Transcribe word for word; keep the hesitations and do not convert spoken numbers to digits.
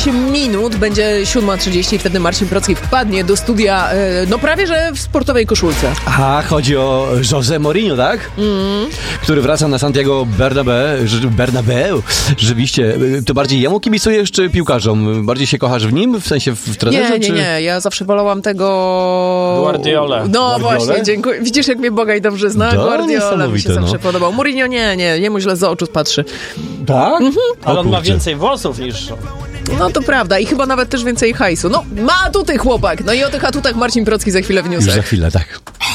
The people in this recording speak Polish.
minut, będzie siódma trzydzieści i wtedy Marcin Procki wpadnie do studia, no prawie że w sportowej koszulce. A, chodzi o José Mourinho, tak? Mm. Który wraca na Santiago Bernabeu. Bernabeu. Rzeczywiście. To bardziej jemu kibicujesz, czy piłkarzom? Bardziej się kochasz w nim? W sensie w trenerze? Nie, nie, czy... nie. Ja zawsze wolałam tego... Guardiolę. No Guardiolę? właśnie, dziękuję. Widzisz, jak mnie Bogaj dobrze zna? Do, Guardiola mi się zawsze no. podobał. Mourinho nie, nie. Jemu źle z oczu patrzy. Tak? Mhm. Ale on ma więcej włosów niż... No to prawda i chyba nawet też więcej hajsu. No, ma atuty chłopak. No i o tych atutach Marcin Procki za chwilę w newsach. Już za chwilę, tak.